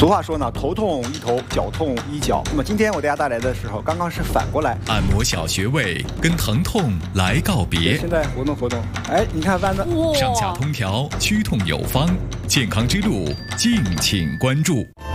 俗话说呢，头痛医头，脚痛医脚。那么今天我给大家带来的时候，刚刚是反过来， 按摩小穴位，跟疼痛来告别。 现在活动，哎，你看弯子， 上下通调，祛痛有方，健康之路敬请关注。